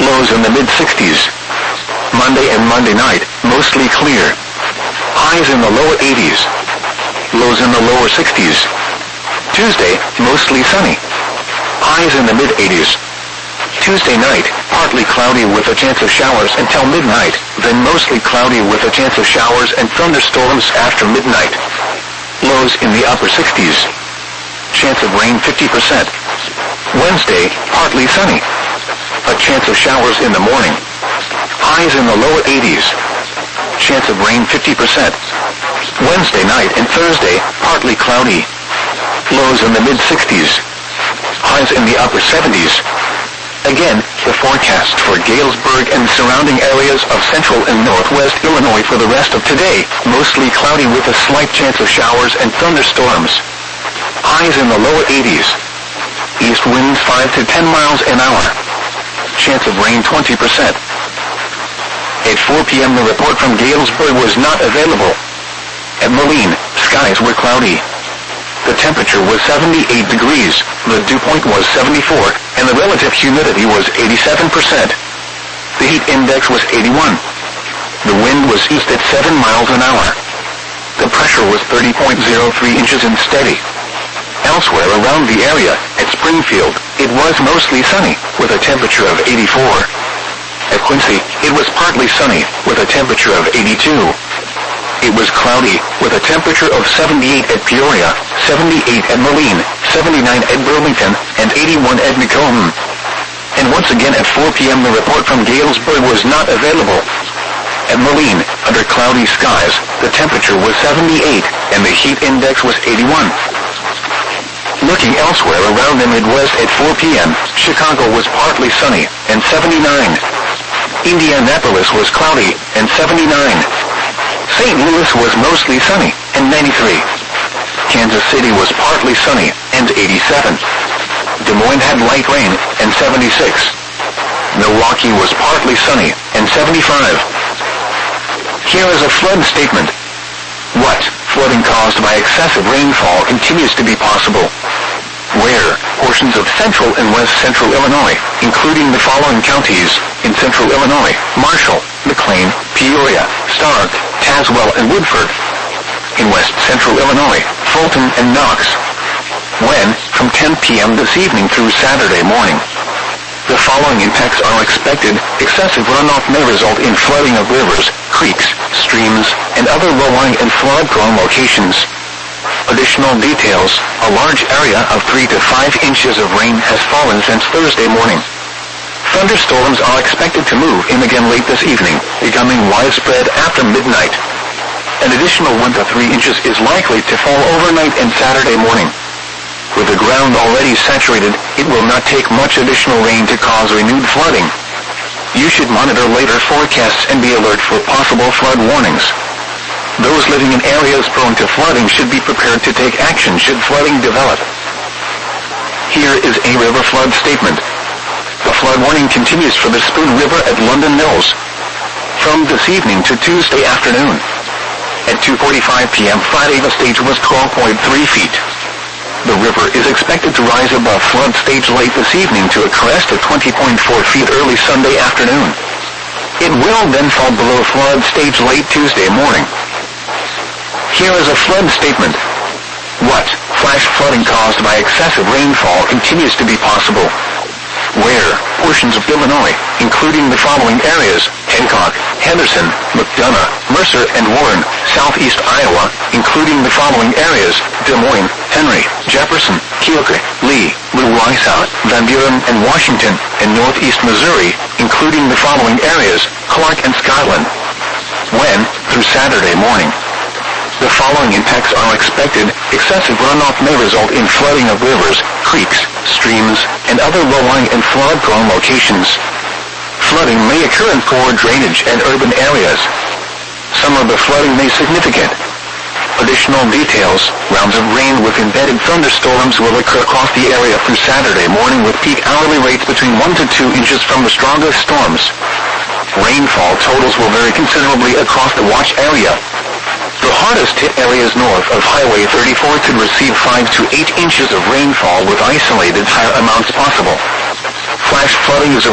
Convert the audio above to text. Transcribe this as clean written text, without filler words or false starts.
Lows in the mid-60s. Monday and Monday night, mostly clear. Highs in the lower 80s. Lows in the lower 60s. Tuesday, mostly sunny. Highs in the mid-80s. Tuesday night, partly cloudy with a chance of showers until midnight, then mostly cloudy with a chance of showers and thunderstorms after midnight. Lows in the upper 60s. Chance of rain 50%. Wednesday, partly sunny. A chance of showers in the morning. Highs in the lower 80s. Chance of rain 50%. Wednesday night and Thursday, partly cloudy. Lows in the mid-60s. Highs in the upper 70s. Again, the forecast for Galesburg and surrounding areas of central and northwest Illinois for the rest of today, mostly cloudy with a slight chance of showers and thunderstorms. Highs in the lower 80s. East winds 5 to 10 miles an hour. Chance of rain 20%. At 4 p.m. the report from Galesburg was not available. At Moline, skies were cloudy. The temperature was 78 degrees, the dew point was 74, and the relative humidity was 87%. The heat index was 81. The wind was east at 7 miles an hour. The pressure was 30.03 inches and steady. Elsewhere around the area, at Springfield, it was mostly sunny, with a temperature of 84. At Quincy, it was partly sunny, with a temperature of 82. It was cloudy, with a temperature of 78 at Peoria, 78 at Moline, 79 at Burlington, and 81 at Macomb. And once again at 4 p.m. the report from Galesburg was not available. At Moline, under cloudy skies, the temperature was 78, and the heat index was 81. Looking elsewhere around the Midwest at 4 p.m., Chicago was partly sunny, and 79. Indianapolis was cloudy, and 79. St. Louis was mostly sunny, and 93. Kansas City was partly sunny, and 87. Des Moines had light rain, and 76. Milwaukee was partly sunny, and 75. Here is a flood statement. What? Flooding caused by excessive rainfall continues to be possible. Where? Portions of central and west central Illinois, including the following counties: in central Illinois, Marshall, McLean, Peoria, Stark, Tazewell, and Woodford. In west central Illinois, Fulton and Knox. When? From 10 p.m. this evening through Saturday morning. The following impacts are expected. Excessive runoff may result in flooding of rivers, creeks, streams, and other low-lying and flood-prone locations. Additional details: a large area of 3 to 5 inches of rain has fallen since Thursday morning. Thunderstorms are expected to move in again late this evening, becoming widespread after midnight. An additional 1 to 3 inches is likely to fall overnight and Saturday morning. With the ground already saturated, it will not take much additional rain to cause renewed flooding. You should monitor later forecasts and be alert for possible flood warnings. Those living in areas prone to flooding should be prepared to take action should flooding develop. Here is a river flood statement. The flood warning continues for the Spoon River at London Mills from this evening to Tuesday afternoon. At 2:45 p.m. Friday, the stage was 12.3 feet. The river is expected to rise above flood stage late this evening to a crest of 20.4 feet early Sunday afternoon. It will then fall below flood stage late Tuesday morning. Here is a flood statement. What? Flash flooding caused by excessive rainfall continues to be possible. Where? Portions of Illinois, including the following areas: Hancock, Henderson, McDonough, Mercer, and Warren. Southeast Iowa, including the following areas: Des Moines, Henry, Jefferson, Keokuk, Lee, Little Riceout, Van Buren, and Washington. And Northeast Missouri, including the following areas: Clark and Scotland. When? Through Saturday morning. The following impacts are expected. Excessive runoff may result in flooding of rivers, creeks, streams, and other low-lying and flood-prone locations. Flooding may occur in poor drainage and urban areas. Some of the flooding may be significant. Additional details: rounds of rain with embedded thunderstorms will occur across the area through Saturday morning with peak hourly rates between 1 to 2 inches from the strongest storms. Rainfall totals will vary considerably across the watch area. The hardest hit areas north of Highway 34 could receive 5 to 8 inches of rainfall with isolated higher amounts possible. Flash flooding is a